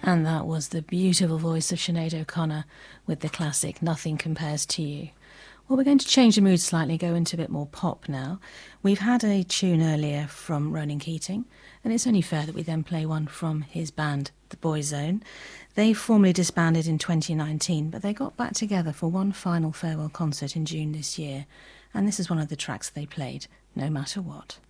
And that was the beautiful voice of Sinead O'Connor with the classic Nothing Compares to You. Well, we're going to change the mood slightly, go into a bit more pop now. We've had a tune earlier from Ronan Keating, and it's only fair that we then play one from his band, The Boyzone. They formally disbanded in 2019, but they got back together for one final farewell concert in June this year, and this is one of the tracks they played, No Matter What.